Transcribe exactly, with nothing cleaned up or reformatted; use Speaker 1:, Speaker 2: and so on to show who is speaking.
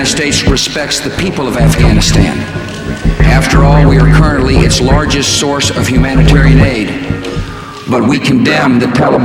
Speaker 1: United States respects the people of Afghanistan. After all, we are currently its largest source of humanitarian aid, but we condemn the Taliban